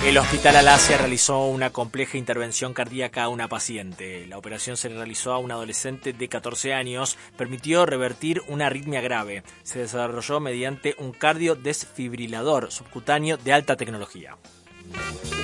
El Hospital Al-Azhar realizó una compleja intervención cardíaca a una paciente. La operación se realizó a un adolescente de 14 años, permitió revertir una arritmia grave. Se desarrolló mediante un cardiodesfibrilador subcutáneo de alta tecnología.